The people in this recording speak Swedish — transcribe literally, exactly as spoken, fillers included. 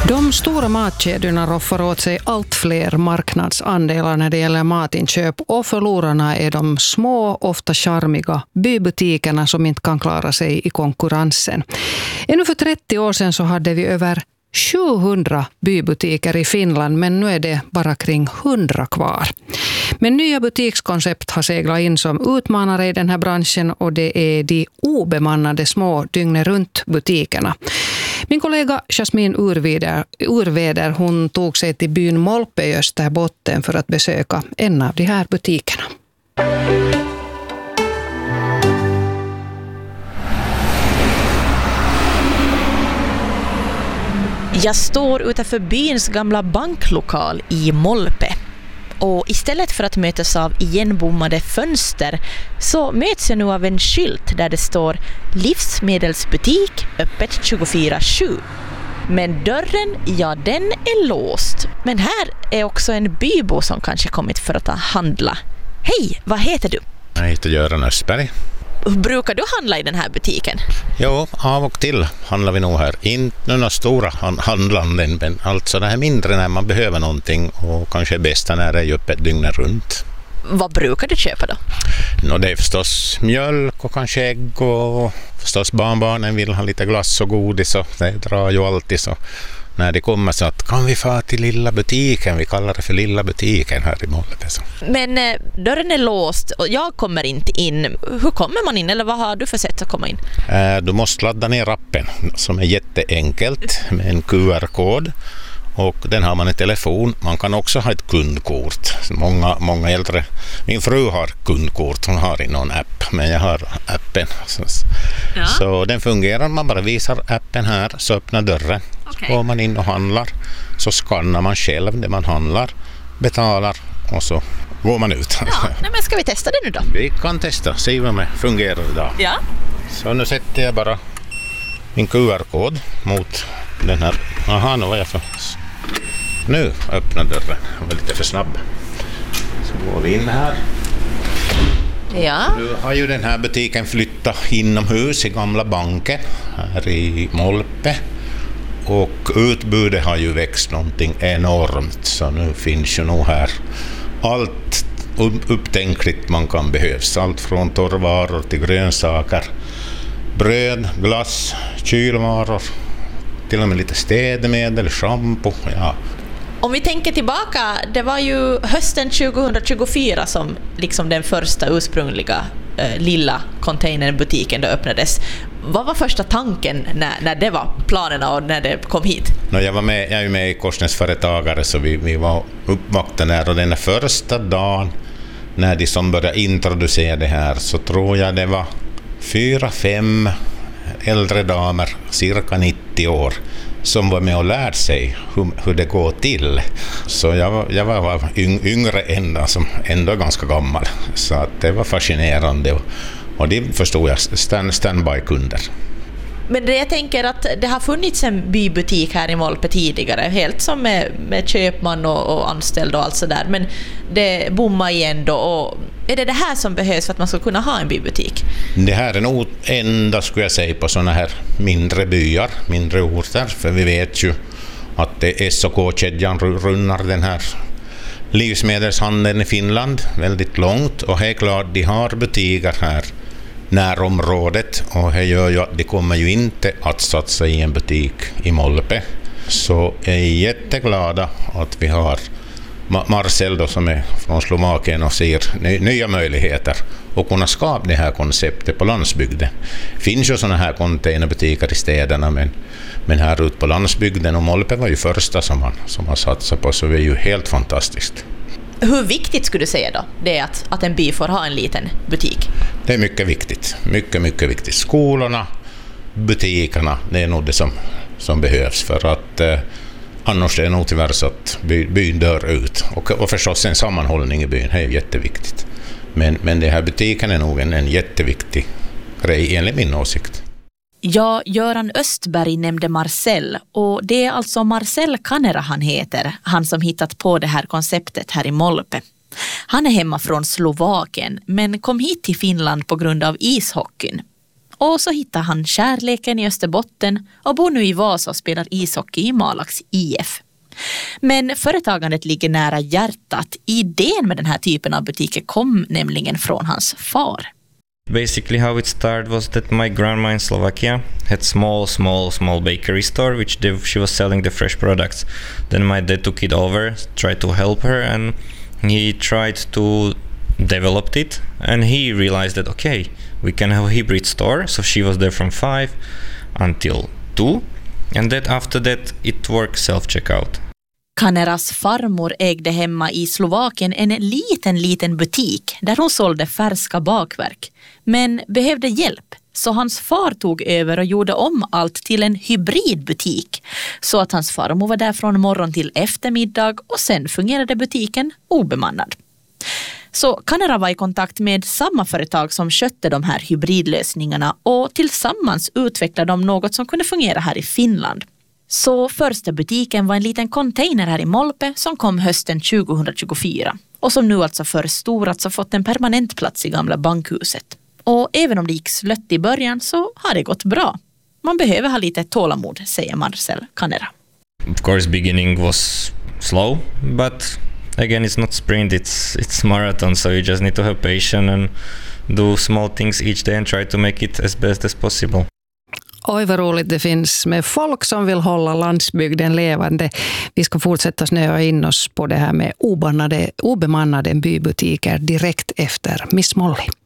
De stora matkedjorna roffar åt sig allt fler marknadsandelar när det gäller matinköp och förlorarna är de små, ofta charmiga bybutikerna som inte kan klara sig i konkurrensen. Ännu för trettio år sedan så hade vi över sjuhundra bybutiker i Finland, men nu är det bara kring hundra kvar. Men nya butikskoncept har seglat in som utmanare i den här branschen och det är de obemannade små dygnet runt butikerna. Min kollega Jasmin Urveder, Urveder hon tog sig till byn Molpe i Österbotten för att besöka en av de här butikerna. Jag står utanför byns gamla banklokal i Molpe. Och istället för att mötas av igenbommade fönster så möts jag nu av en skylt där det står livsmedelsbutik öppet tjugofyra sju. Men dörren, ja den är låst. Men här är också en bybo som kanske kommit för att handla. Hej, vad heter du? Jag heter Göran Östberg. Brukar du handla i den här butiken? Jo, av och till handlar vi nog här. Inte några stora handlanden, men alltså det här mindre när man behöver någonting och kanske bästa när det är öppet dygnet runt. Vad brukar du köpa då? No, det är förstås mjölk och kanske ägg och förstås barnbarnen vill ha lite glass och godis och det drar ju alltid så. När det kommer så att kan vi få till lilla butiken, vi kallar det för lilla butiken här i Molpe. Så. Men eh, dörren är låst och jag kommer inte in. Hur kommer man in eller vad har du för sätt att komma in? Eh, du måste ladda ner appen som är jätteenkelt med en Q R-kod och den har man i telefon. Man kan också ha ett kundkort. Många, många äldre, min fru har kundkort, hon har i någon app men jag har appen. Så, ja. Så den fungerar, man bara visar appen här så öppnar dörren. Okay. Så går man in och handlar, så skannar man själv det man handlar, betalar och så går man ut. Ja, nej, men ska vi testa det nu då? Vi kan testa, se vad det fungerar idag. Ja. Så nu sätter jag bara min Q R-kod mot den här. Aha, nu var jag för... Nu öppnar dörren, jag var lite för snabb. Så går vi in här. Ja. Nu har ju den här butiken flyttat inomhus i gamla banken här i Molpe. Och utbudet har ju växt någonting enormt så nu finns ju nog här allt upptänkligt man kan behövs. Allt från torrvaror till grönsaker, bröd, glass, kylvaror, till och med lite städmedel, shampoo. Ja. Om vi tänker tillbaka, det var ju hösten tjugohundratjugofyra som liksom den första ursprungliga eh, lilla containerbutiken då öppnades. Vad var första tanken när, när det var planerna och när det kom hit? No, jag var med, jag är med i Korsnäsföretagare så vi, vi var uppvaktade där och den första dagen när de som började introducera det här så tror jag det var fyra, fem äldre damer, cirka nittio år som var med och lärde sig hur, hur det går till. Så jag var, jag var yngre ända som ändå ganska gammal så att det var fascinerande och, och det förstod jag, stand, standby-kunder. Men det jag tänker att det har funnits en bybutik här i Molpe tidigare, helt som med, med köpman och, och anställd och allt sådär, men det bommar igen då. Och är det det här som behövs för att man ska kunna ha en bybutik? Det här är nog enda skulle jag säga på sådana här mindre byar, mindre orter, för vi vet ju att det S och K-kedjan runnar den här livsmedelshandeln i Finland väldigt långt och helt klart de har butiker här närområdet och det gör ju att de kommer ju inte att satsa i en butik i Molpe. Så jag är jätteglada att vi har Marcel då, som är från Slovakien och ser nya möjligheter att kunna skapa det här konceptet på landsbygden. Det finns ju sådana här containerbutiker i städerna men, men här ute på landsbygden och Molpe var ju första som man, som man satsade på så det är ju helt fantastiskt. Hur viktigt skulle du säga då det är att, att en by får ha en liten butik? Det är mycket viktigt, mycket mycket viktigt. Skolorna, butikerna, det är nog det som, som behövs för att eh, annars är det nog tyvärr så att by, byn dör ut. Och, och förstås en sammanhållning i byn är jätteviktigt. Men, men det här butiken är nog en, en jätteviktig grej enligt min åsikt. Ja, Göran Östberg nämnde Marcel och det är alltså Marcel Kanera han heter, han som hittat på det här konceptet här i Molpe. Han är hemma från Slovakien men kom hit till Finland på grund av ishockeyn. Och så hittar han kärleken i Österbotten och bor nu i Vasa och spelar ishockey i Malax I F. Men företagandet ligger nära hjärtat. Idén med den här typen av butiker kom nämligen från hans far. Basically how it started was that my grandma in Slovakia had small, small, small bakery store which they, she was selling the fresh products. Then my dad took it over, tried to help her, and he tried to develop it. And he realized that, okay, we can have a hybrid store. So she was there from five until two. And that after that it works self-checkout. Kaneras farmor ägde hemma i Slovakien en liten, liten butik där hon sålde färska bakverk. Men behövde hjälp, så hans far tog över och gjorde om allt till en hybridbutik. Så att hans farmor var där från morgon till eftermiddag och sen fungerade butiken obemannad. Så Kanera var i kontakt med samma företag som skötte de här hybridlösningarna och tillsammans utvecklade de något som kunde fungera här i Finland. Så första butiken var en liten container här i Molpe som kom hösten tjugohundratjugofyra och som nu alltså förstorats och fått en permanent plats i gamla bankhuset. Och även om det gick slött i början så har det gått bra. Man behöver ha lite tålamod, säger Marcel Kanera. Of course beginning was slow, but again it's not sprint, it's it's marathon, so you just need to have patience and do small things each day and try to make it as best as possible. Oj, vad roligt det finns med folk som vill hålla landsbygden levande. Vi ska fortsätta snöa in oss på det här med obemannade, obemannade bybutiker direkt efter Miss Molly.